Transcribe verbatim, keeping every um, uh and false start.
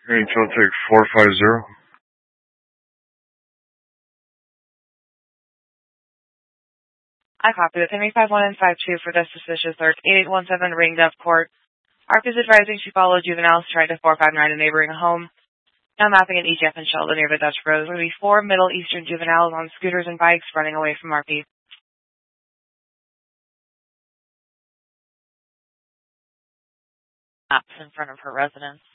Angel, take four five zero. I copy with Henry five one and five two for this suspicious search. eight eight one seven Ringdove Court. A R P is advising she followed juveniles tried to four five nine a neighboring home. Now mapping an E J F and Sheldon near the Dutch Bros. There will be four Middle Eastern juveniles on scooters and bikes running away from R P. Maps in front of her residence.